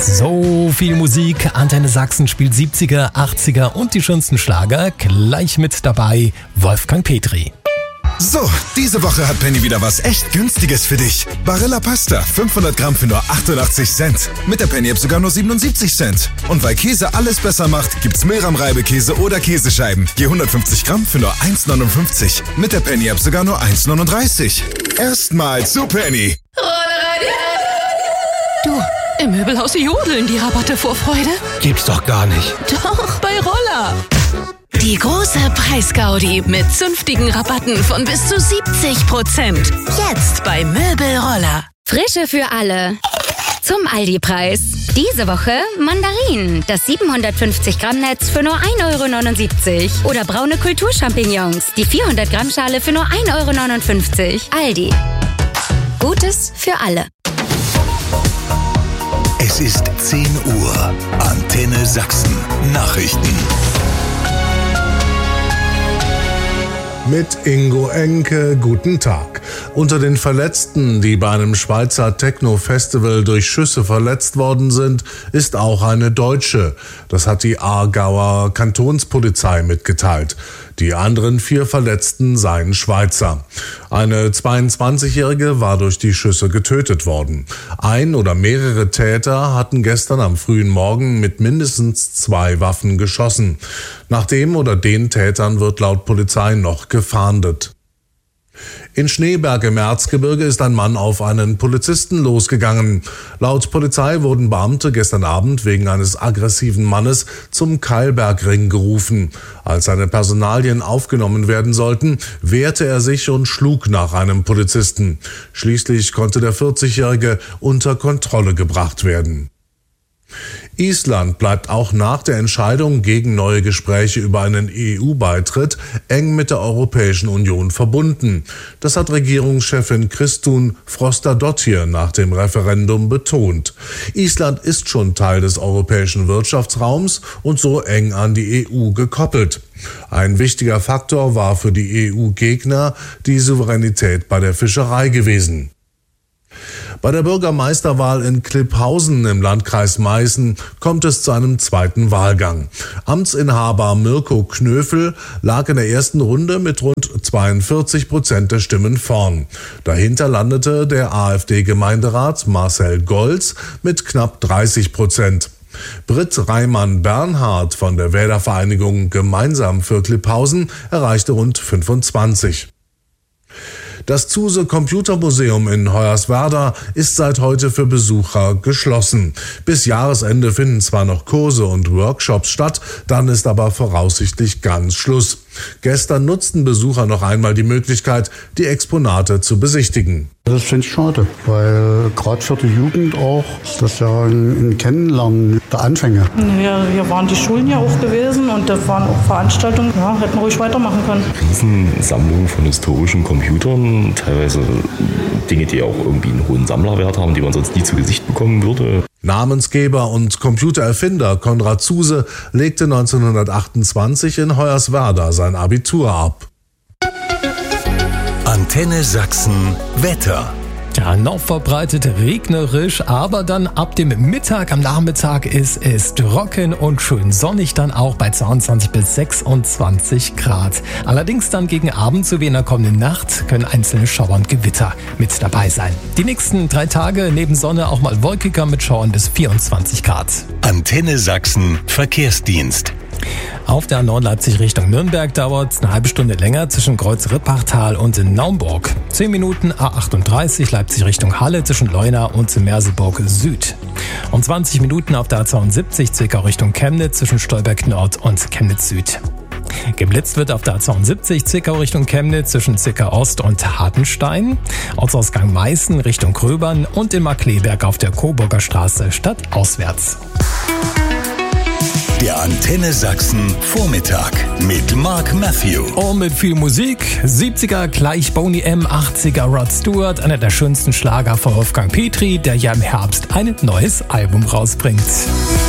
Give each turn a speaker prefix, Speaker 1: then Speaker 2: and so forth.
Speaker 1: So viel Musik. Antenne Sachsen spielt 70er, 80er und die schönsten Schlager. Gleich mit dabei Wolfgang Petri.
Speaker 2: So, diese Woche hat Penny wieder was echt Günstiges für dich. Barilla Pasta, 500 Gramm für nur 88 Cent. Mit der Penny-App sogar nur 77 Cent. Und weil Käse alles besser macht, gibt's Milram-Reibekäse oder Käsescheiben. Je 150 Gramm für nur 1,59. Mit der Penny-App sogar nur 1,39. Erstmal zu Penny.
Speaker 3: Du, im Möbelhaus jodeln die Rabatte vor Freude.
Speaker 4: Gibt's doch gar nicht.
Speaker 3: Doch, bei Roller. Die große Preisgaudi mit zünftigen Rabatten von bis zu 70%. Jetzt bei Möbelroller.
Speaker 5: Frische für alle. Zum Aldi-Preis. Diese Woche Mandarinen, das 750 Gramm Netz für nur 1,79 €. Oder braune Kulturchampignons, die 400 Gramm Schale für nur 1,59 €. Aldi. Gutes für alle.
Speaker 6: Es ist 10 Uhr. Antenne Sachsen. Nachrichten.
Speaker 7: Mit Ingo Enke, guten Tag. Unter den Verletzten, die bei einem Schweizer Techno-Festival durch Schüsse verletzt worden sind, ist auch eine Deutsche. Das hat die Aargauer Kantonspolizei mitgeteilt. Die anderen 4 Verletzten seien Schweizer. Eine 22-Jährige war durch die Schüsse getötet worden. Ein oder mehrere Täter hatten gestern am frühen Morgen mit mindestens 2 Waffen geschossen. Nach dem oder den Tätern wird laut Polizei noch gefahndet. In Schneeberg im Erzgebirge ist ein Mann auf einen Polizisten losgegangen. Laut Polizei wurden Beamte gestern Abend wegen eines aggressiven Mannes zum Keilbergring gerufen. Als seine Personalien aufgenommen werden sollten, wehrte er sich und schlug nach einem Polizisten. Schließlich konnte der 40-Jährige unter Kontrolle gebracht werden. Island bleibt auch nach der Entscheidung gegen neue Gespräche über einen EU-Beitritt eng mit der Europäischen Union verbunden. Das hat Regierungschefin Kristrún Frostadóttir nach dem Referendum betont. Island ist schon Teil des europäischen Wirtschaftsraums und so eng an die EU gekoppelt. Ein wichtiger Faktor war für die EU-Gegner die Souveränität bei der Fischerei gewesen. Bei der Bürgermeisterwahl in Klipphausen im Landkreis Meißen kommt es zu einem zweiten Wahlgang. Amtsinhaber Mirko Knöfel lag in der ersten Runde mit rund 42% der Stimmen vorn. Dahinter landete der AfD-Gemeinderat Marcel Golz mit knapp 30%. Britt Reimann-Bernhard von der Wählervereinigung Gemeinsam für Klipphausen erreichte rund 25%. Das Zuse Computermuseum in Hoyerswerda ist seit heute für Besucher geschlossen. Bis Jahresende finden zwar noch Kurse und Workshops statt, dann ist aber voraussichtlich ganz Schluss. Gestern nutzten Besucher noch einmal die Möglichkeit, die Exponate zu besichtigen.
Speaker 8: Das finde ich schade, weil gerade für die Jugend auch ist das ja ein Kennenlernen der Anfänge.
Speaker 9: Ja, hier waren die Schulen ja auch gewesen und da waren auch Veranstaltungen, ja, hätten wir ruhig weitermachen können.
Speaker 10: Riesensammlungen von historischen Computern, teilweise Dinge, die auch irgendwie einen hohen Sammlerwert haben, die man sonst nie zu Gesicht bekommen würde.
Speaker 7: Namensgeber und Computererfinder Konrad Zuse legte 1928 in Hoyerswerda sein Abitur ab.
Speaker 6: Antenne Sachsen Wetter.
Speaker 1: Ja, noch verbreitet regnerisch, aber dann ab dem Mittag, am Nachmittag ist es trocken und schön sonnig, dann auch bei 22 bis 26 Grad. Allerdings dann gegen Abend sowie in der kommenden Nacht können einzelne Schauer und Gewitter mit dabei sein. Die nächsten 3 Tage neben Sonne auch mal wolkiger mit Schauern bis 24 Grad.
Speaker 6: Antenne Sachsen Verkehrsdienst.
Speaker 1: Auf der A9 Leipzig Richtung Nürnberg dauert es eine halbe Stunde länger zwischen Kreuz-Rippachtal und Naumburg. 10 Minuten A38 Leipzig Richtung Halle zwischen Leuna und Merseburg Süd. Und 20 Minuten auf der A72 Zwickau Richtung Chemnitz zwischen Stolberg Nord und Chemnitz Süd. Geblitzt wird auf der A72 Zwickau Richtung Chemnitz zwischen Zwickau Ost und Hartenstein. Ortsausgang Meißen Richtung Gröbern und in Markleberg auf der Coburger Straße stadtauswärts.
Speaker 6: Der Antenne Sachsen Vormittag mit Mark Matthew.
Speaker 1: Und mit viel Musik. 70er gleich Boney M, 80er Rod Stewart, einer der schönsten Schlager von Wolfgang Petri, der ja im Herbst ein neues Album rausbringt.